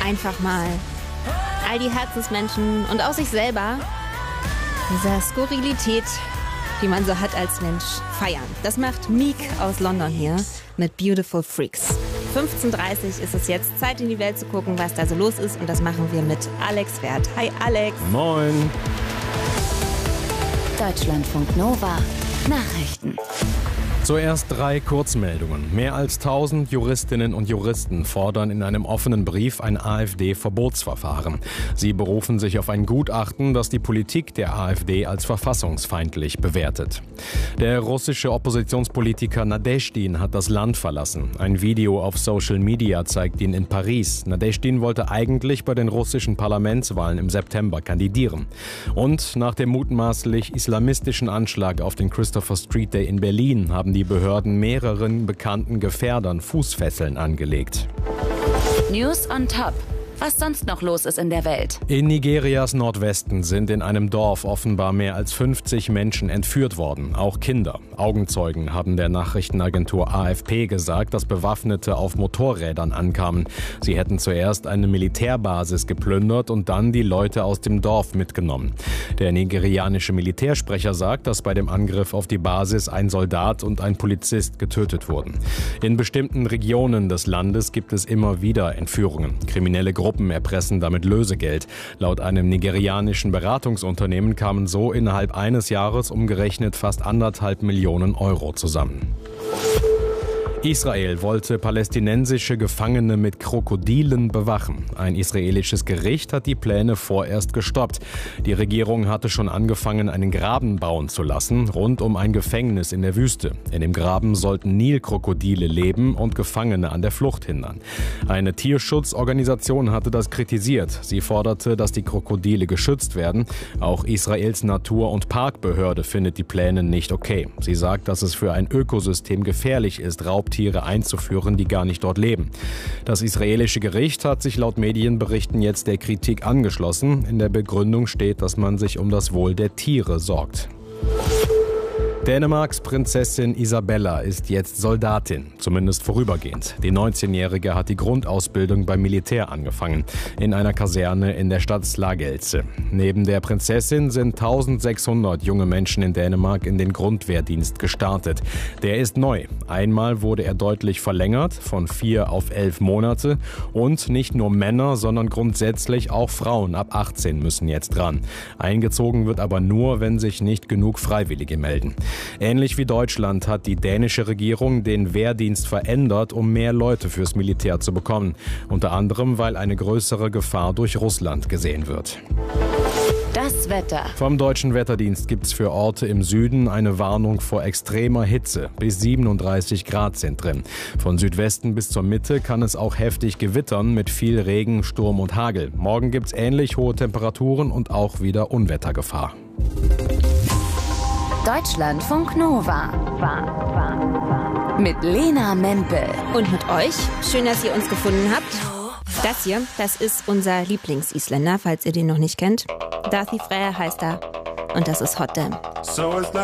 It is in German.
einfach mal all die Herzensmenschen und auch sich selber dieser Skurrilität, die man so hat als Mensch, feiern. Das macht Meek aus London hier mit Beautiful Freaks. 15:30 Uhr ist es jetzt, Zeit in die Welt zu gucken, was da so los ist. Und das machen wir mit Alex Wert. Hi Alex. Moin. Deutschlandfunk Nova. Nachrichten. Zuerst 3 Kurzmeldungen. Mehr als 1000 Juristinnen und Juristen fordern in einem offenen Brief ein AfD-Verbotsverfahren. Sie berufen sich auf ein Gutachten, das die Politik der AfD als verfassungsfeindlich bewertet. Der russische Oppositionspolitiker Nadeschdin hat das Land verlassen. Ein Video auf Social Media zeigt ihn in Paris. Nadeschdin wollte eigentlich bei den russischen Parlamentswahlen im September kandidieren. Und nach dem mutmaßlich islamistischen Anschlag auf den Christopher Street Day in Berlin haben die Behörden mehreren bekannten Gefährdern Fußfesseln angelegt. News on Top. Was sonst noch los ist in der Welt. In Nigerias Nordwesten sind in einem Dorf offenbar mehr als 50 Menschen entführt worden, auch Kinder. Augenzeugen haben der Nachrichtenagentur AFP gesagt, dass Bewaffnete auf Motorrädern ankamen. Sie hätten zuerst eine Militärbasis geplündert und dann die Leute aus dem Dorf mitgenommen. Der nigerianische Militärsprecher sagt, dass bei dem Angriff auf die Basis ein Soldat und ein Polizist getötet wurden. In bestimmten Regionen des Landes gibt es immer wieder Entführungen. Kriminelle Gruppen erpressen damit Lösegeld. Laut einem nigerianischen Beratungsunternehmen kamen so innerhalb eines Jahres umgerechnet fast 1,5 Millionen Euro zusammen. Israel wollte palästinensische Gefangene mit Krokodilen bewachen. Ein israelisches Gericht hat die Pläne vorerst gestoppt. Die Regierung hatte schon angefangen, einen Graben bauen zu lassen, rund um ein Gefängnis in der Wüste. In dem Graben sollten Nilkrokodile leben und Gefangene an der Flucht hindern. Eine Tierschutzorganisation hatte das kritisiert. Sie forderte, dass die Krokodile geschützt werden. Auch Israels Natur- und Parkbehörde findet die Pläne nicht okay. Sie sagt, dass es für ein Ökosystem gefährlich ist, Raubtiere einzuführen, die gar nicht dort leben. Das israelische Gericht hat sich laut Medienberichten jetzt der Kritik angeschlossen. In der Begründung steht, dass man sich um das Wohl der Tiere sorgt. Dänemarks Prinzessin Isabella ist jetzt Soldatin, zumindest vorübergehend. Die 19-Jährige hat die Grundausbildung beim Militär angefangen, in einer Kaserne in der Stadt Slagelse. Neben der Prinzessin sind 1600 junge Menschen in Dänemark in den Grundwehrdienst gestartet. Der ist neu. Einmal wurde er deutlich verlängert, von 4 auf 11 Monate. Und nicht nur Männer, sondern grundsätzlich auch Frauen ab 18 müssen jetzt dran. Eingezogen wird aber nur, wenn sich nicht genug Freiwillige melden. Ähnlich wie Deutschland hat die dänische Regierung den Wehrdienst verändert, um mehr Leute fürs Militär zu bekommen. Unter anderem, weil eine größere Gefahr durch Russland gesehen wird. Das Wetter. Vom Deutschen Wetterdienst gibt es für Orte im Süden eine Warnung vor extremer Hitze. Bis 37 Grad sind drin. Von Südwesten bis zur Mitte kann es auch heftig gewittern mit viel Regen, Sturm und Hagel. Morgen gibt es ähnlich hohe Temperaturen und auch wieder Unwettergefahr. Deutschlandfunk Nova. Mit Lena Mempel. Und mit euch. Schön, dass ihr uns gefunden habt. Das hier, das ist unser Lieblings-Isländer, falls ihr den noch nicht kennt. Darthi Freyr heißt er. Und das ist Hot Damn.